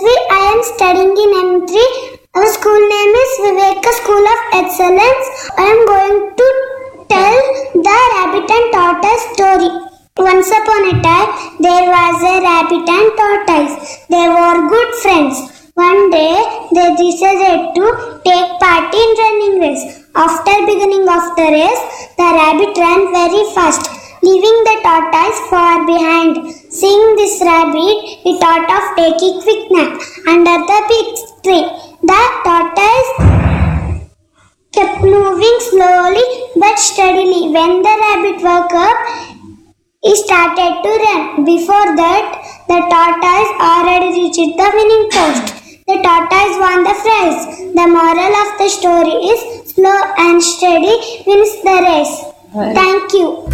I am studying in M3. Our school name is Viveka School of Excellence. I am going to tell the rabbit and tortoise story. Once upon a time, there was a rabbit and tortoise. They were good friends. One day, they decided to take part in running race. After beginning of the race, the rabbit ran very fast, leaving the tortoise far behind. Seeing this rabbit, he thought of taking quick nap under the big tree. The tortoise kept moving slowly but steadily. When the rabbit woke up, he started to run. Before that, the tortoise already reached the winning post. The tortoise won the prize. The moral of the story is slow and steady wins the race. Thank you.